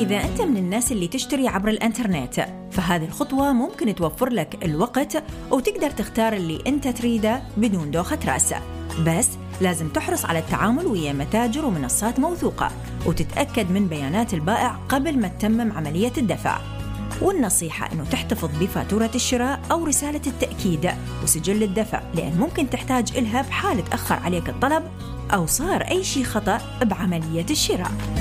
إذا أنت من الناس اللي تشتري عبر الإنترنت، فهذه الخطوة ممكن توفر لك الوقت وتقدر تختار اللي أنت تريده بدون دوخة راس. بس لازم تحرص على التعامل ويا متاجر ومنصات موثوقة، وتتأكد من بيانات البائع قبل ما تتمم عملية الدفع. والنصيحة أنه تحتفظ بفاتورة الشراء أو رسالة التأكيد وسجل الدفع، لأن ممكن تحتاج إلها بحال تأخر عليك الطلب أو صار أي شيء خطأ بعملية الشراء.